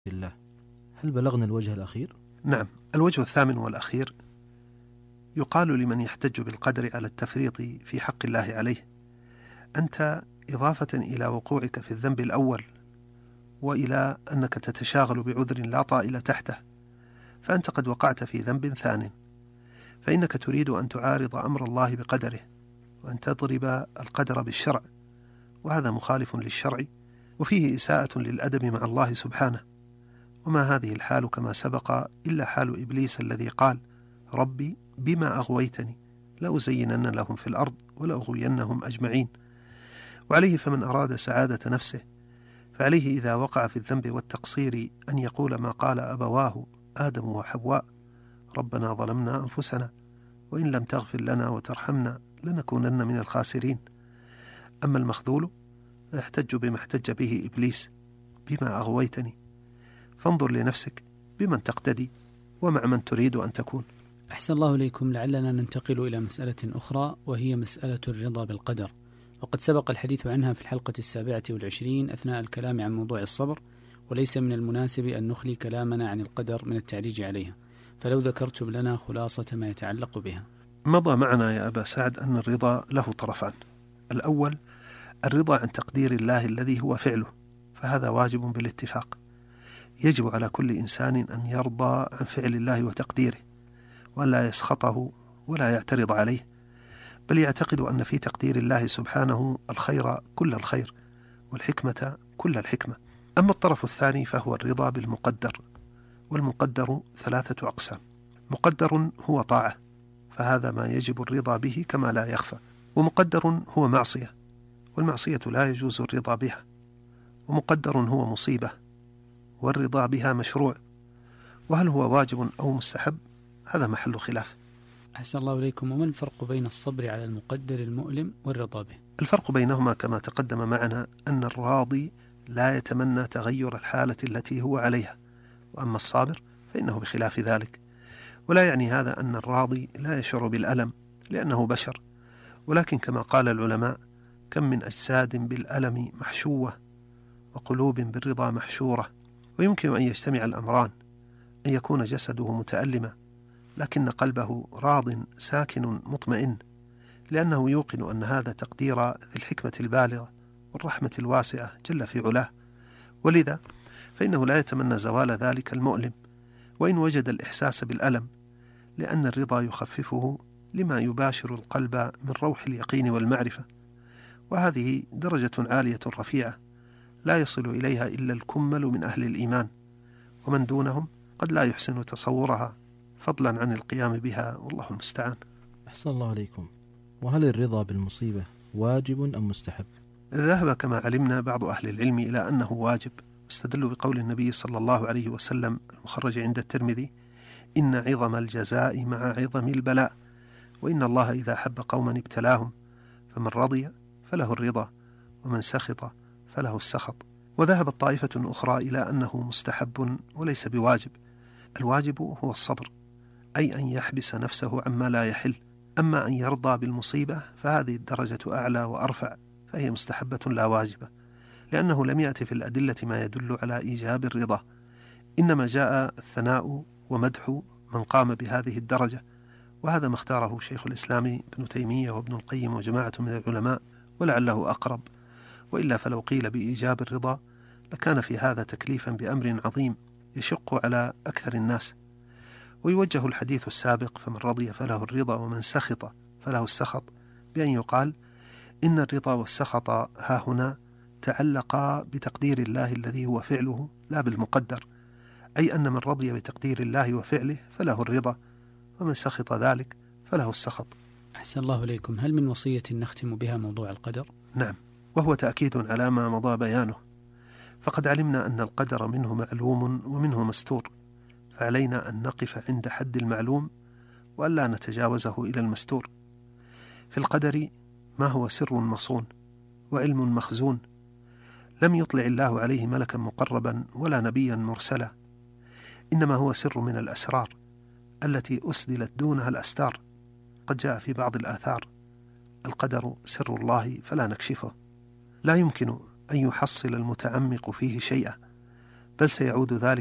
لله. هل بلغنا الوجه الأخير؟ نعم، الوجه الثامن والأخير يقال لمن يحتج بالقدر على التفريط في حق الله عليه: أنت إضافة إلى وقوعك في الذنب الأول وإلى أنك تتشاغل بعذر لا طائل تحته، فأنت قد وقعت في ذنب ثان، فإنك تريد أن تعارض أمر الله بقدره وأن تضرب القدر بالشرع، وهذا مخالف للشرع وفيه إساءة للأدب مع الله سبحانه. وما هذه الحال كما سبق إلا حال إبليس الذي قال: ربي بما أغويتني لأزينن لهم في الأرض ولأغوينهم أجمعين. وعليه فمن أراد سعادة نفسه فعليه إذا وقع في الذنب والتقصير أن يقول ما قال أبواه آدم وحواء: ربنا ظلمنا أنفسنا وإن لم تغفر لنا وترحمنا لنكونن من الخاسرين. أما المخذول فيحتج بما احتج به إبليس: بما أغويتني. فانظر لنفسك بمن تقتدي ومع من تريد أن تكون. أحسن الله إليكم. لعلنا ننتقل إلى مسألة أخرى، وهي مسألة الرضا بالقدر، وقد سبق الحديث عنها في الحلقة 27 أثناء الكلام عن موضوع الصبر، وليس من المناسب أن نخلي كلامنا عن القدر من التعريج عليها، فلو ذكرتم لنا خلاصة ما يتعلق بها. مضى معنا يا أبا سعد أن الرضا له طرفان: الأول الرضا عن تقدير الله الذي هو فعله، فهذا واجب بالاتفاق، يجب على كل إنسان أن يرضى عن فعل الله وتقديره، وأن لا يسخطه ولا يعترض عليه، بل يعتقد أن في تقدير الله سبحانه الخير كل الخير والحكمة كل الحكمة. أما الطرف الثاني فهو الرضا بالمقدر، والمقدر 3 أقسام: مقدر هو طاعة، فهذا ما يجب الرضا به كما لا يخفى، ومقدر هو معصية، والمعصية لا يجوز الرضا بها، ومقدر هو مصيبة، والرضا بها مشروع، وهل هو واجب أو مستحب هذا محل خلاف. أحسن الله إليكم. وما الفرق بين الصبر على المقدر المؤلم والرضا به؟ الفرق بينهما كما تقدم معنا أن الراضي لا يتمنى تغير الحالة التي هو عليها، وأما الصابر فإنه بخلاف ذلك. ولا يعني هذا أن الراضي لا يشعر بالألم لأنه بشر، ولكن كما قال العلماء: كم من أجساد بالألم محشوة وقلوب بالرضا محشورة. ويمكن أن يجتمع الأمران: أن يكون جسده متألما لكن قلبه راض ساكن مطمئن، لأنه يوقن أن هذا تقدير ذي الحكمة البالغة والرحمة الواسعة جل في علاه، ولذا فإنه لا يتمنى زوال ذلك المؤلم وإن وجد الإحساس بالألم، لأن الرضا يخففه لما يباشر القلب من روح اليقين والمعرفة، وهذه درجة عالية رفيعة لا يصل إليها إلا الكمل من أهل الإيمان، ومن دونهم قد لا يحسن تصورها فضلا عن القيام بها، والله المستعان. أحسن الله عليكم. وهل الرضا بالمصيبة واجب أم مستحب؟ ذهب كما علمنا بعض أهل العلم إلى أنه واجب، واستدلوا بقول النبي صلى الله عليه وسلم المخرج عند الترمذي: إن عظم الجزاء مع عظم البلاء، وإن الله إذا حب قوما ابتلاهم، فمن رضي فله الرضا ومن سخط فله السخط. وذهبت طائفة أخرى إلى أنه مستحب وليس بواجب. الواجب هو الصبر، أي أن يحبس نفسه عما لا يحل. أما أن يرضى بالمصيبة فهذه الدرجة أعلى وأرفع، فهي مستحبة لا واجبة، لأنه لم يأتي في الأدلة ما يدل على إيجاب الرضا، إنما جاء الثناء ومدح من قام بهذه الدرجة، وهذا ما اختاره شيخ الإسلام ابن تيمية وابن القيم وجماعة من العلماء، ولعله أقرب. وإلا فلو قيل بإيجاب الرضا لكان في هذا تكليفا بأمر عظيم يشق على أكثر الناس. ويوجه الحديث السابق: فمن رضي فله الرضا ومن سخط فله السخط، بأن يقال إن الرضا والسخط ها هنا تعلقا بتقدير الله الذي هو فعله لا بالمقدر، أي أن من رضي بتقدير الله وفعله فله الرضا، ومن سخط ذلك فله السخط. أحسن الله إليكم. هل من وصية نختم بها موضوع القدر؟ نعم، وهو تأكيد على ما مضى بيانه، فقد علمنا أن القدر منه معلوم ومنه مستور، فعلينا أن نقف عند حد المعلوم وألا نتجاوزه إلى المستور. في القدر ما هو سر مصون وعلم مخزون، لم يطلع الله عليه ملكا مقربا ولا نبيا مرسلا، إنما هو سر من الأسرار التي أسدلت دونها الأستار. قد جاء في بعض الآثار: القدر سر الله فلا نكشفه. لا يمكن أن يحصل المتعمق فيه شيئا، بل سيعود ذلك